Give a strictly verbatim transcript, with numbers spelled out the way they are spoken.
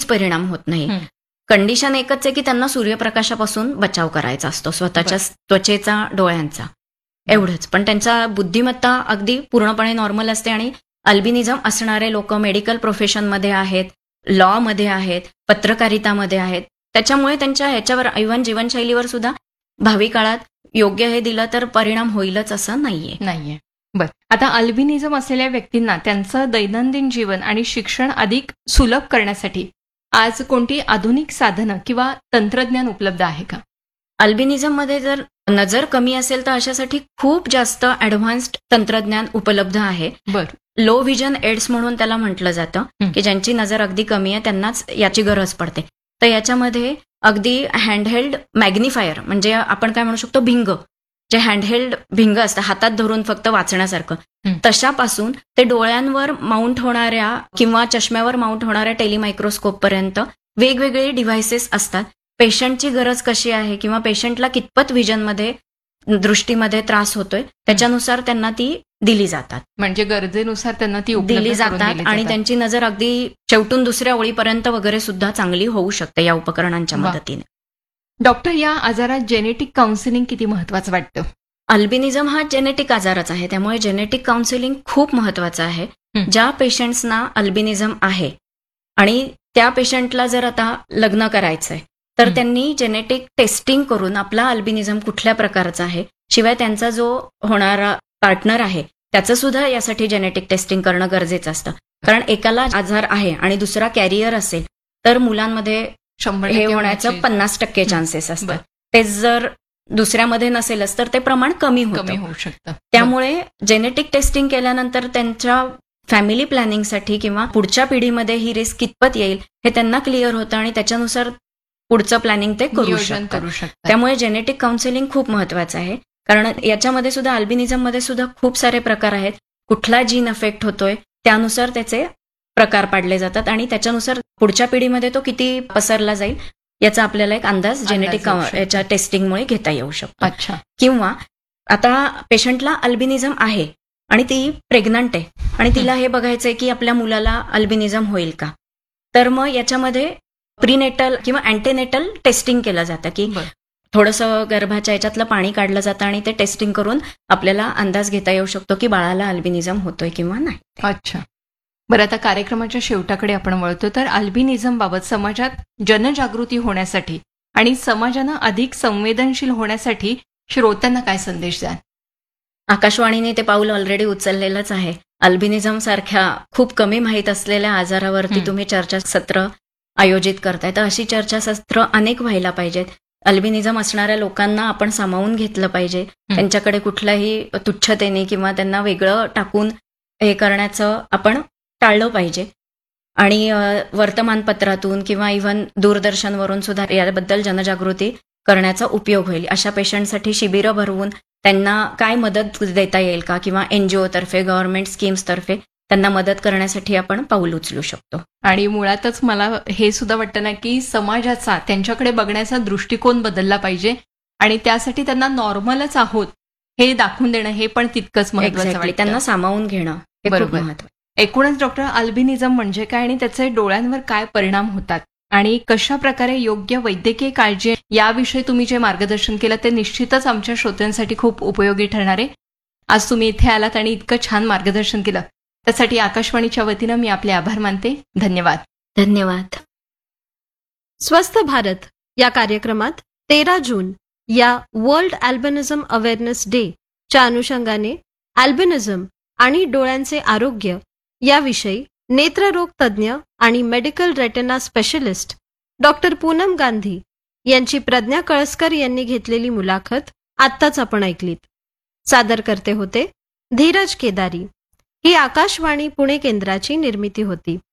परिणाम होत नाही. कंडिशन एकच आहे की त्यांना सूर्यप्रकाशापासून बचाव करायचा असतो, स्वतःच्या त्वचेचा, डोळ्यांचा, एवढंच. पण त्यांचा बुद्धिमत्ता अगदी पूर्णपणे नॉर्मल असते. आणि अल्बिनिझम असणारे लोक मेडिकल प्रोफेशनमध्ये आहेत, लॉ मध्ये आहेत, पत्रकारितामध्ये आहेत. त्याच्यामुळे त्यांच्या ह्याच्यावर इव्हन जीवनशैलीवर सुद्धा भावी काळात योग्य हे दिलं तर परिणाम होईलच असं नाहीये नाहीये बर. आता अल्बिनिझम असलेल्या व्यक्तींना त्यांचं दैनंदिन जीवन आणि शिक्षण अधिक सुलभ करण्यासाठी आज कोणती आधुनिक साधनं किंवा तंत्रज्ञान उपलब्ध आहे का? अल्बिनिझममध्ये जर नजर कमी असेल तर अशासाठी खूप जास्त ऍडव्हान्स्ड तंत्रज्ञान उपलब्ध आहे. बरं. लो व्हिजन एड्स म्हणून त्याला म्हटलं जातं की ज्यांची नजर अगदी कमी आहे त्यांनाच याची गरज पडते. तर याच्यामध्ये अगदी हँडहेल्ड मॅग्निफायर, म्हणजे आपण काय म्हणू शकतो, भिंग, जे हँडहेल्ड भिंग असतं हातात धरून फक्त वाचण्यासारखं, तशापासून ते डोळ्यांवर माउंट होणाऱ्या किंवा चष्म्यावर माउंट होणाऱ्या टेलिमायक्रोस्कोप पर्यंत वेगवेगळे डिव्हायसेस असतात. पेशंटची गरज कशी आहे किंवा पेशंटला कितपत व्हिजनमध्ये, दृष्टीमध्ये त्रास होतोय त्याच्यानुसार त्यांना ती दिली जातात. म्हणजे गरजेनुसार त्यांना ती दिली जातात आणि त्यांची नजर अगदी शेवटून दुसऱ्या ओळीपर्यंत वगैरे सुद्धा चांगली होऊ शकते या उपकरणांच्या मदतीने. डॉक्टर, या आजारात जेनेटिक काउन्सिलिंग किती महत्वाचं वाटतं? अल्बिनिझम हा जेनेटिक आजारच आहे, त्यामुळे जेनेटिक काउन्सिलिंग खूप महत्वाचं आहे. ज्या पेशंट्सना अल्बिनिझम आहे आणि त्या पेशंटला जर आता लग्न करायचंय तर त्यांनी जेनेटिक टेस्टिंग करून आपला अल्बिनिझम कुठल्या प्रकारचा आहे, शिवाय त्यांचा जो होणारा पार्टनर आहे त्याचं सुद्धा यासाठी जेनेटिक टेस्टिंग करणं गरजेचं असतं. कारण एकाला आजार आहे आणि दुसरा कॅरियर असेल तर मुलांमध्ये हे होण्याचं पन्नास टक्के चान्सेस असतात. ते जर दुसऱ्यामध्ये नसेलच तर ते प्रमाण कमी होऊ शकतं. त्यामुळे जेनेटिक टेस्टिंग केल्यानंतर त्यांच्या फॅमिली प्लॅनिंगसाठी किंवा पुढच्या पिढीमध्ये ही रिस्क कितपत येईल हे त्यांना क्लिअर होतं आणि त्याच्यानुसार पुढचं प्लॅनिंग ते करू शकतात. त्यामुळे जेनेटिक काउन्सिलिंग खूप महत्वाचं आहे. कारण याच्यामध्ये सुद्धा अल्बिनिझममध्ये सुद्धा खूप सारे प्रकार आहेत. कुठला जीन अफेक्ट होतोय त्यानुसार त्याचे प्रकार पाडले जातात आणि त्याच्यानुसार पुढच्या पिढीमध्ये तो किती पसरला जाईल याचा आपल्याला एक अंदाज जेनेटिक याच्या टेस्टिंगमुळे घेता येऊ शकतो. अच्छा. किंवा आता पेशंटला अल्बिनिझम आहे आणि ती प्रेग्नंट आहे आणि तिला हे बघायचंय की आपल्या मुलाला अल्बिनिझम होईल का, तर मग याच्यामध्ये प्रीनेटल किंवा अँटीनेटल टेस्टिंग केलं जातं की थोडंसं गर्भाच्या याच्यातलं पाणी काढलं जातं आणि ते टेस्टिंग करून आपल्याला अंदाज घेता येऊ शकतो की बाळाला अल्बिनिझम होतोय किंवा नाही. अच्छा. बरं, आता कार्यक्रमाच्या शेवटाकडे आपण वळतो. तर अल्बिनिझम बाबत समाजात जनजागृती होण्यासाठी आणि समाजानं अधिक संवेदनशील होण्यासाठी श्रोत्यांना काय संदेश द्याल? आकाशवाणीने ते पाऊल ऑलरेडी उचललेलंच आहे. अल्बिनिझम सारख्या खूप कमी माहीत असलेल्या आजारावरती तुम्ही चर्चासत्र आयोजित करताय, तर अशी चर्चासत्र अनेक व्हायला पाहिजेत. अल्बिनिझम असणाऱ्या लोकांना आपण सामावून घेतलं पाहिजे. त्यांच्याकडे कुठल्याही तुच्छतेने किंवा त्यांना वेगळं टाकून हे करण्याचं आपण टाळलं पाहिजे. आणि वर्तमानपत्रातून किंवा इव्हन दूरदर्शनवरून सुद्धा याबद्दल जनजागृती करण्याचा उपयोग होईल. अशा पेशंटसाठी शिबिरं भरवून त्यांना काय मदत देता येईल का किंवा एनजीओ तर्फे, गव्हर्नमेंट स्कीम्स तर्फे त्यांना मदत करण्यासाठी आपण पाऊल उचलू शकतो. आणि मुळातच मला हे सुद्धा वाटतं ना की समाजाचा त्यांच्याकडे बघण्याचा दृष्टिकोन बदलला पाहिजे आणि त्यासाठी त्यांना नॉर्मलच आहोत हे दाखवून देणं हे पण तितकंच महत्त्वाचं वाटतं. त्यांना सामावून घेणं हे बरोबर महत्त्वाचं. एकूणच डॉक्टर, अल्बिनिझम म्हणजे काय आणि त्याचे डोळ्यांवर काय परिणाम होतात आणि कशा प्रकारे योग्य वैद्यकीय काळजी याविषयी तुम्ही जे मार्गदर्शन केलं ते निश्चितच आमच्या श्रोत्यांसाठी खूप उपयोगी ठरणार आहे. आज तुम्ही इथे आलात आणि इतकं छान मार्गदर्शन केलं त्यासाठी आकाशवाणीच्या वतीनं मी आपले आभार मानते. धन्यवाद. धन्यवाद. स्वस्थ भारत या कार्यक्रमात तेरा जून या वर्ल्ड अल्बिनिझम अवेअरनेस डे च्या अनुषंगाने अल्बिनिझम आणि डोळ्यांचे आरोग्य याविषयी नेत्ररोग तज्ज्ञ आणि medical retina specialist doctor Poonam Gandhi यांची प्रज्ञा कळसकर यांनी घेतलेली मुलाखत आत्ताच आपण ऐकलीत. सादर करते होते धीरज केदारी. ही आकाशवाणी पुणे केंद्राची निर्मिती होती.